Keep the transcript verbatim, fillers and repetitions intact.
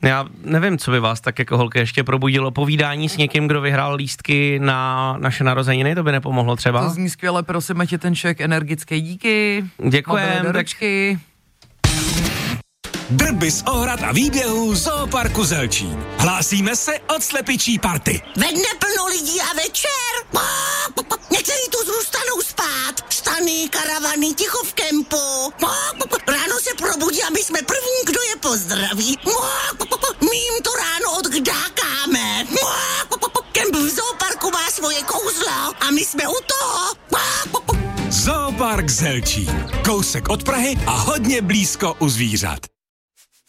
Já nevím, co by vás tak jako holky ještě probudilo. Povídání s někým, kdo vyhrál lístky na naše narozeniny, to by nepomohlo třeba? To zní skvěle, prosím, ať je ten člověk energický, díky. Děkujem. Tak... Drby z ohrad a výběhů Zooparku Zelčín. Hlásíme se od slepičí party. Ve dne plno lidí a večer. Někteří tu zůstanou spát. Stany, karavany, ticho v kempu. Ráno se probudí a my jsme první, kdo je pozdraví. My jim to ráno odkdákáme. Kemp v Zooparku má svoje kouzlo a my jsme u toho. Zoopark Zelčín. Kousek od Prahy a hodně blízko u zvířat.